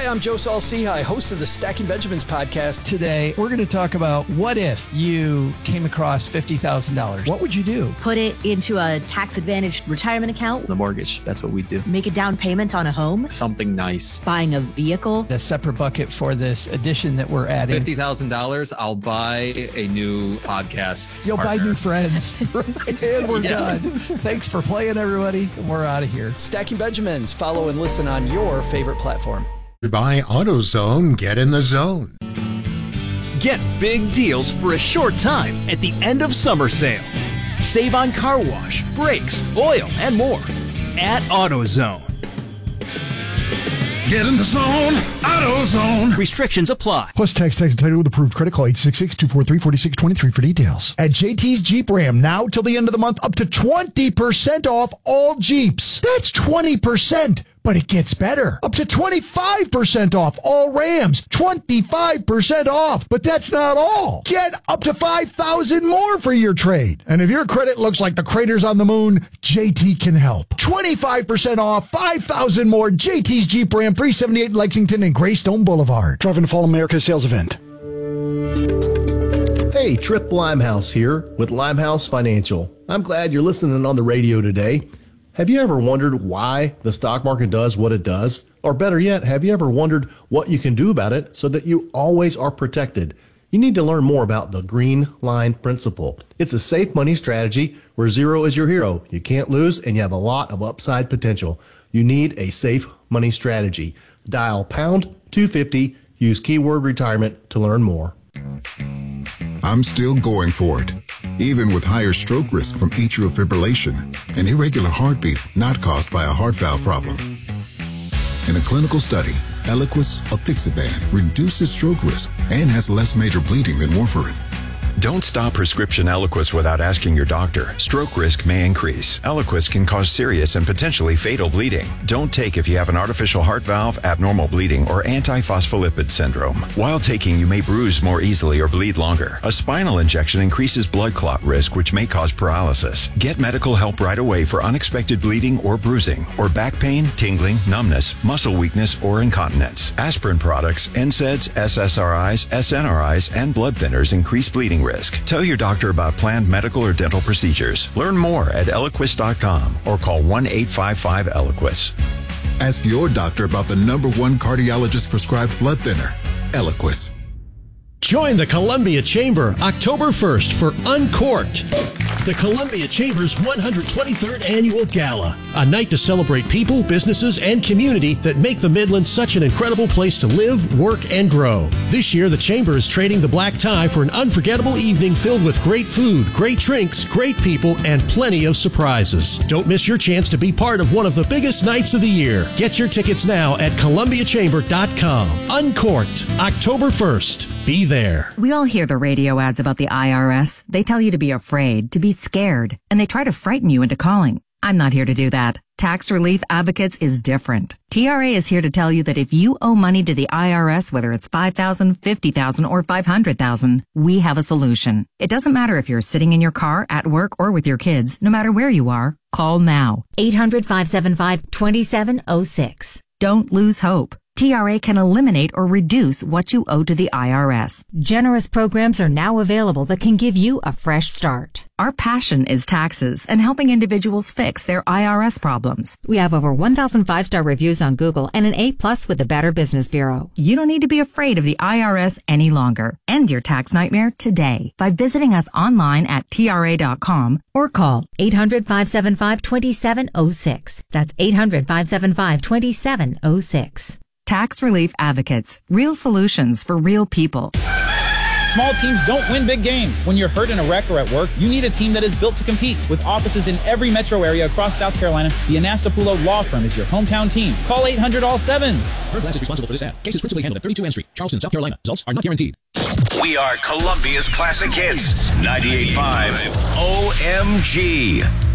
Hi, I'm Joe Saul-Sehy, host of the Stacking Benjamins podcast. Today, we're going to talk about what if you came across $50,000? What would you do? Put it into a tax-advantaged retirement account. The mortgage, that's what we do. Make a down payment on a home. Something nice. Buying a vehicle. A separate bucket for this addition that we're adding. $50,000, I'll buy a new podcast. You'll partner. buy new friends. And we're done. Thanks for playing, everybody. And we're out of here. Stacking Benjamins. Follow and listen on your favorite platform. By AutoZone, get in the zone. Get big deals for a short time at the end of summer sale. Save on car wash, brakes, oil, and more at AutoZone. Get in the zone, AutoZone. Restrictions apply. Plus tax entitled with approved credit. Call 866-243-4623 for details. At JT's Jeep Ram, now till the end of the month, up to 20% off all Jeeps. That's 20%. But it gets better. Up to 25% off all Rams. 25% off. But that's not all. Get up to $5,000 more for your trade. And if your credit looks like the craters on the moon, JT can help. 25% off, $5,000 more. JT's Jeep Ram, 378 Lexington and Greystone Boulevard. Driving to Fall America sales event. Hey, Trip Limehouse here with Limehouse Financial. I'm glad you're listening on the radio today. Have you ever wondered why the stock market does what it does? Or better yet, have you ever wondered what you can do about it so that you always are protected? You need to learn more about the Green Line Principle. It's a safe money strategy where zero is your hero. You can't lose and you have a lot of upside potential. You need a safe money strategy. Dial pound 250, use keyword retirement to learn more. I'm still going for it, even with higher stroke risk from atrial fibrillation, an irregular heartbeat not caused by a heart valve problem. In a clinical study, Eliquis apixaban reduces stroke risk and has less major bleeding than warfarin. Don't stop prescription Eliquis without asking your doctor. Stroke risk may increase. Eliquis can cause serious and potentially fatal bleeding. Don't take if you have an artificial heart valve, abnormal bleeding, or antiphospholipid syndrome. While taking, you may bruise more easily or bleed longer. A spinal injection increases blood clot risk, which may cause paralysis. Get medical help right away for unexpected bleeding or bruising, or back pain, tingling, numbness, muscle weakness, or incontinence. Aspirin products, NSAIDs, SSRIs, SNRIs, and blood thinners increase bleeding risk. Tell your doctor about planned medical or dental procedures. Learn more at Eliquis.com or call 1-855-ELIQUIS. Ask your doctor about the #1 cardiologist prescribed blood thinner, Eliquis. Join the Columbia Chamber October 1st for Uncorked, the Columbia Chamber's 123rd Annual Gala, a night to celebrate people, businesses, and community that make the Midlands such an incredible place to live, work, and grow. This year, the Chamber is trading the black tie for an unforgettable evening filled with great food, great drinks, great people, and plenty of surprises. Don't miss your chance to be part of one of the biggest nights of the year. Get your tickets now at ColumbiaChamber.com. Uncorked, October 1st. Be there. We all hear the radio ads about the IRS. They tell you to be afraid, to be scared, and they try to frighten you into calling. I'm not here to do that. Tax Relief Advocates is different. TRA is here to tell you that if you owe money to the IRS, whether it's $5,000, $50,000, or $500,000, we have a solution. It doesn't matter if you're sitting in your car, at work, or with your kids. No matter where you are, call now. 800-575-2706. Don't lose hope. TRA can eliminate or reduce what you owe to the IRS. Generous programs are now available that can give you a fresh start. Our passion is taxes and helping individuals fix their IRS problems. We have over 1,000 5-star reviews on Google and an A+ with the Better Business Bureau. You don't need to be afraid of the IRS any longer. End your tax nightmare today by visiting us online at TRA.com or call 800-575-2706. That's 800-575-2706. Tax Relief Advocates. Real solutions for real people. Small teams don't win big games. When you're hurt in a wreck or at work, you need a team that is built to compete. With offices in every metro area across South Carolina, the Anastapulo Law Firm is your hometown team. Call 800-ALL-7s. Berglance is responsible for this ad. Case is principally handled at 32 N Street, Charleston, South Carolina. Results are not guaranteed. We are Columbia's Classic Hits, 98.5 OMG.